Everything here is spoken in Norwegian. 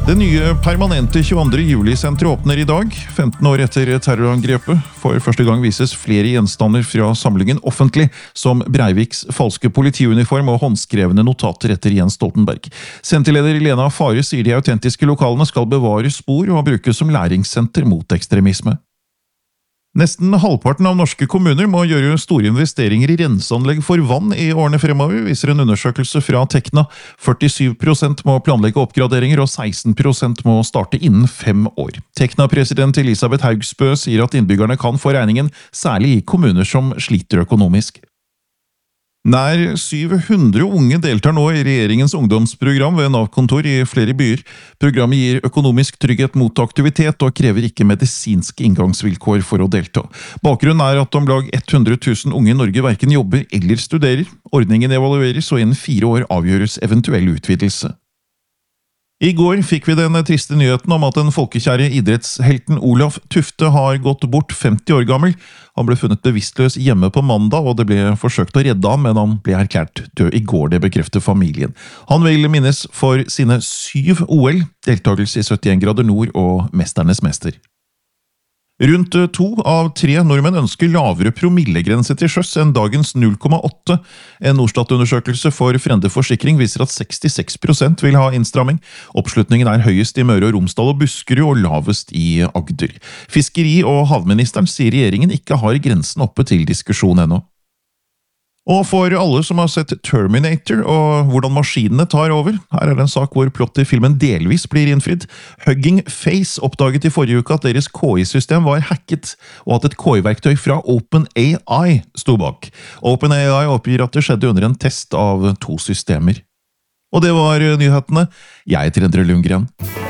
Det nye permanente 22. juli-senteret åpner i dag, 15 år etter terrorangrepet. For første gang vises flere gjenstander fra samlingen offentlig, som Breiviks falske politiuniform og håndskrevne notater etter Jens Stoltenberg. Senterleder Lena Fare sier de autentiske lokalene skal bevare spor og brukes som læringssenter mot ekstremisme. Nesten halvparten av norske kommuner må gjøre store investeringer i renseanlegg for vann i årene fremover, viser en undersøkelse fra Tekna. 47% må planlegge oppgraderinger, og 16% må starte innen 5 år. Tekna-president Elisabeth Haugsbø sier at innbyggerne kan få regningen, særlig i kommuner som sliter økonomisk. Nær 700 unge deltar nå i regjeringens ungdomsprogram ved Nav-kontor i flere byer. Programmet gir økonomisk trygghet mot aktivitet og krever ikke medisinske inngangsvilkår for å delta. Bakgrunnen er at om lag 100 000 unge i Norge hverken jobber eller studerer. Ordningen evalueres, og innen 4 år avgjøres eventuell utvidelse. I går fikk vi den triste nyheten om at den folkekjære idrettshelten Olaf Tufte har gått bort 50 år gammel. Han ble funnet bevisstløs hjemme på mandag, og det ble forsøkt å redde ham, men han ble erklært død i går, det bekrefter familien. Han vil minnes for sine 7 OL, deltakelse i 71 grader nord og Mesternes mester. Rundt 2 av 3 nordmenn ønsker lavere promillegrense til sjøs enn dagens 0,8. En Norstat-undersøkelse for Frende Forsikring viser at 66% vil ha innstramming. Oppslutningen er høyest i Møre og Romsdal og Buskerud og lavest i Agder. Fiskeri- og havministeren sier regjeringen ikke har grensen oppe til diskusjon ennå. Og for alle som har sett Terminator og hvordan maskinene tar over, her er det en sak hvor plottet i filmen delvis blir innfridd. Hugging Face oppdaget i forrige uke at deres KI-system var hacket, og at et KI-verktøy fra OpenAI sto bak. OpenAI oppgir at det skjedde under en test av 2 systemer. Og det var nyhetene. Jeg heter Endre Lundgren.